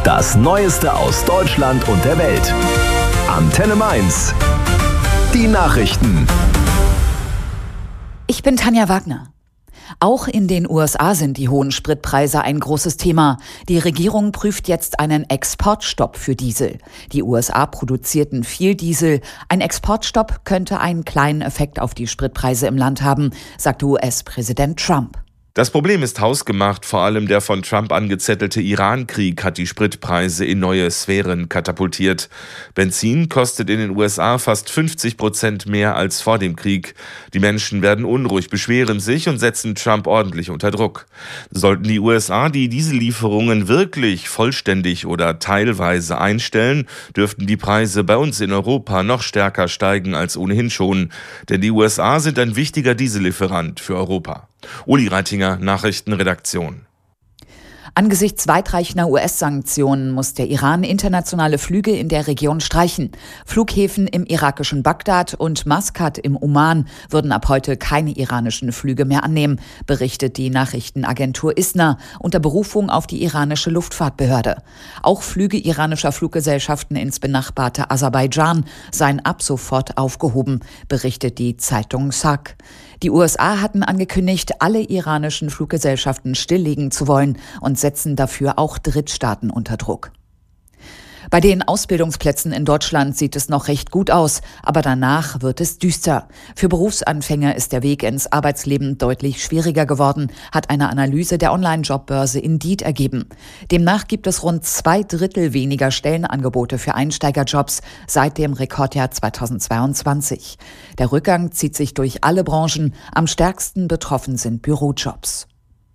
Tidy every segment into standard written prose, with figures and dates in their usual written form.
Das Neueste aus Deutschland und der Welt. Antenne Mainz. Die Nachrichten. Ich bin Tanja Wagner. Auch in den USA sind die hohen Spritpreise ein großes Thema. Die Regierung prüft jetzt einen Exportstopp für Diesel. Die USA produzierten viel Diesel. Ein Exportstopp könnte einen kleinen Effekt auf die Spritpreise im Land haben, sagte US-Präsident Trump. Das Problem ist hausgemacht, vor allem der von Trump angezettelte Iran-Krieg hat die Spritpreise in neue Sphären katapultiert. Benzin kostet in den USA fast 50% mehr als vor dem Krieg. Die Menschen werden unruhig, beschweren sich und setzen Trump ordentlich unter Druck. Sollten die USA die Diesellieferungen wirklich vollständig oder teilweise einstellen, dürften die Preise bei uns in Europa noch stärker steigen als ohnehin schon. Denn die USA sind ein wichtiger Diesellieferant für Europa. Uli Reitinger, Nachrichtenredaktion. Angesichts weitreichender US-Sanktionen muss der Iran internationale Flüge in der Region streichen. Flughäfen im irakischen Bagdad und Maskat im Oman würden ab heute keine iranischen Flüge mehr annehmen, berichtet die Nachrichtenagentur ISNA unter Berufung auf die iranische Luftfahrtbehörde. Auch Flüge iranischer Fluggesellschaften ins benachbarte Aserbaidschan seien ab sofort aufgehoben, berichtet die Zeitung SAK. Die USA hatten angekündigt, alle iranischen Fluggesellschaften stilllegen zu wollen und setzen dafür auch Drittstaaten unter Druck. Bei den Ausbildungsplätzen in Deutschland sieht es noch recht gut aus, aber danach wird es düster. Für Berufsanfänger ist der Weg ins Arbeitsleben deutlich schwieriger geworden, hat eine Analyse der Online-Jobbörse Indeed ergeben. Demnach gibt es rund 2/3 weniger Stellenangebote für Einsteigerjobs seit dem Rekordjahr 2022. Der Rückgang zieht sich durch alle Branchen, am stärksten betroffen sind Bürojobs.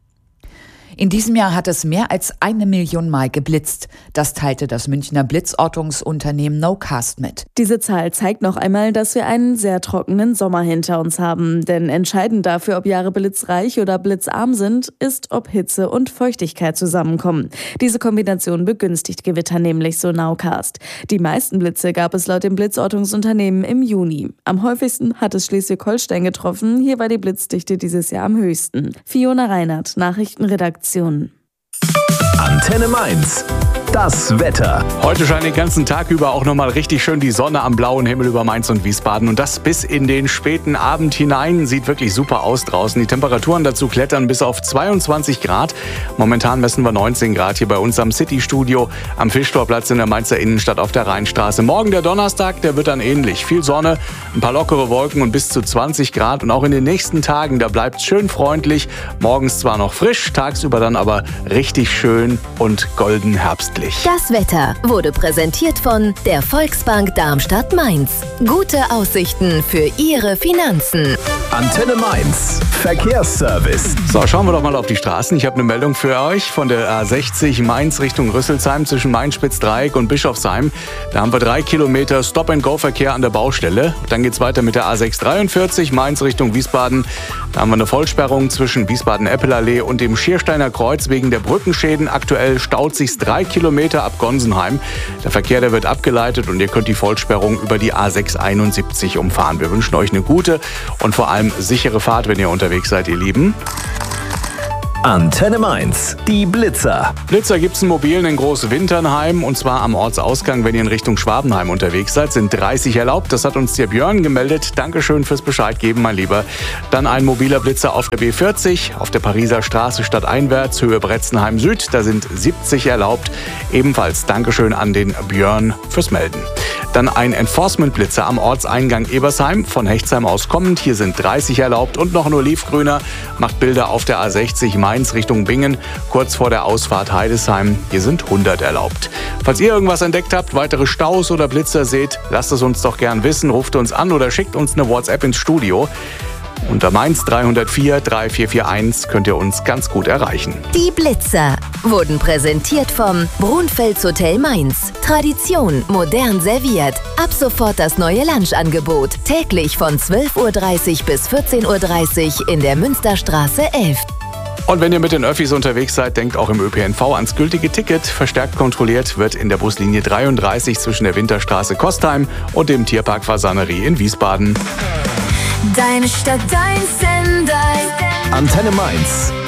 In diesem Jahr hat es mehr als 1 Million Mal geblitzt. Das teilte das Münchner Blitzortungsunternehmen Nocast mit. Diese Zahl zeigt noch einmal, dass wir einen sehr trockenen Sommer hinter uns haben. Denn entscheidend dafür, ob Jahre blitzreich oder blitzarm sind, ist, ob Hitze und Feuchtigkeit zusammenkommen. Diese Kombination begünstigt Gewitter nämlich, so Nocast. Die meisten Blitze gab es laut dem Blitzortungsunternehmen im Juni. Am häufigsten hat es Schleswig-Holstein getroffen. Hier war die Blitzdichte dieses Jahr am höchsten. Fiona Reinhardt, Nachrichtenredaktion. Antenne Mainz. Das Wetter. Heute scheint den ganzen Tag über auch nochmal richtig schön die Sonne am blauen Himmel über Mainz und Wiesbaden. Und das bis in den späten Abend hinein. Sieht wirklich super aus draußen. Die Temperaturen dazu klettern bis auf 22 Grad. Momentan messen wir 19 Grad hier bei uns am City-Studio am Fischtorplatz in der Mainzer Innenstadt auf der Rheinstraße. Morgen der Donnerstag, der wird dann ähnlich. Viel Sonne, ein paar lockere Wolken und bis zu 20 Grad. Und auch in den nächsten Tagen, da bleibt es schön freundlich. Morgens zwar noch frisch, tagsüber dann aber richtig schön und golden herbstlich. Das Wetter wurde präsentiert von der Volksbank Darmstadt-Mainz. Gute Aussichten für Ihre Finanzen. Antenne Mainz. Verkehrsservice. So, schauen wir doch mal auf die Straßen. Ich habe eine Meldung für euch von der A60 Mainz Richtung Rüsselsheim zwischen Mainz-Spitzdreieck und Bischofsheim. Da haben wir 3 Kilometer Stop-and-Go-Verkehr an der Baustelle. Dann geht es weiter mit der A643 Mainz Richtung Wiesbaden. Da haben wir eine Vollsperrung zwischen Wiesbaden-Eppelallee und dem Schiersteiner Kreuz wegen der Brückenschäden. Aktuell staut sich 3 Kilometer ab Gonsenheim. Der Verkehr, der wird abgeleitet und ihr könnt die Vollsperrung über die A671 umfahren. Wir wünschen euch eine gute und vor allem sichere Fahrt, wenn ihr unterwegs seid, ihr Lieben. Antenne Mainz. Die Blitzer. Blitzer gibt's in Mobilen in Großwinternheim und zwar am Ortsausgang, wenn ihr in Richtung Schwabenheim unterwegs seid, sind 30 erlaubt. Das hat uns der Björn gemeldet. Dankeschön fürs Bescheid geben, mein Lieber. Dann ein mobiler Blitzer auf der B40, auf der Pariser Straße stadteinwärts, Höhe Bretzenheim Süd. Da sind 70 erlaubt. Ebenfalls Dankeschön an den Björn fürs Melden. Dann ein Enforcement-Blitzer am Ortseingang Ebersheim, von Hechtsheim aus kommend. Hier sind 30 erlaubt und noch ein olivgrüner macht Bilder auf der A60 Mainz Richtung Bingen, kurz vor der Ausfahrt Heidesheim. Hier sind 100 erlaubt. Falls ihr irgendwas entdeckt habt, weitere Staus oder Blitzer seht, lasst es uns doch gern wissen, ruft uns an oder schickt uns eine WhatsApp ins Studio. Unter Mainz 304 3441 könnt ihr uns ganz gut erreichen. Die Blitzer wurden präsentiert vom Brunfels Hotel Mainz. Tradition modern serviert. Ab sofort das neue Lunchangebot. Täglich von 12:30 Uhr bis 14:30 Uhr in der Münsterstraße 11. Und wenn ihr mit den Öffis unterwegs seid, denkt auch im ÖPNV ans gültige Ticket. Verstärkt kontrolliert wird in der Buslinie 33 zwischen der Winterstraße Kostheim und dem Tierpark Fasanerie in Wiesbaden. Deine Stadt, dein Sender. Antenne Mainz.